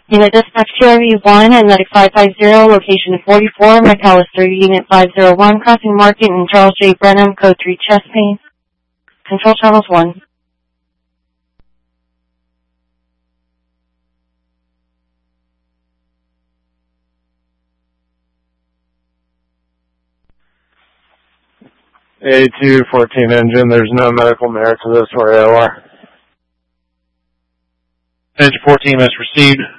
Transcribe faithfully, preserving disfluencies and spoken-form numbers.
Unit dispatch Q R V one at Medic five five zero, location forty-four, McAllister, Unit five zero one, crossing Market and Charles J. Brenham, code three chest pain. Control channels one. A two fourteen engine, there's no medical merit to this or A O R. Engine fourteen has received.